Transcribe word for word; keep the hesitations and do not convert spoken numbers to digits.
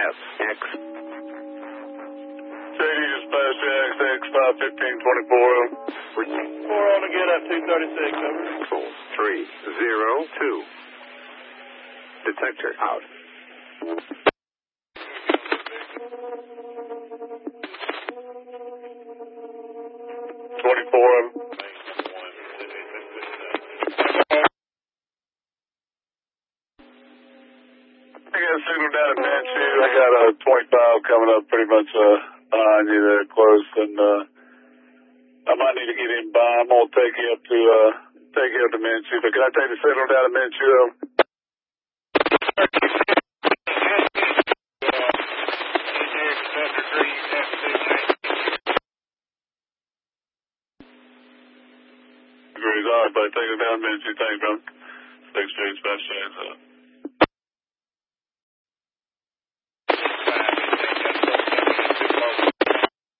S X. J D dispatch X X five fifteen twenty-four. Four on again at two thirty-six, over. three zero two. Detector out. twenty-four. I got a signal down at Manchu. I got a twenty-five coming up pretty much uh, behind you there, close, and uh, I might need to get him by. I'm gonna take you up to uh, take you up to Manchu. But can I take the signal down at Manchu? Agrees. All right, buddy. Take it down, Manchu. Thanks, bro. Six Street, Special Chains up.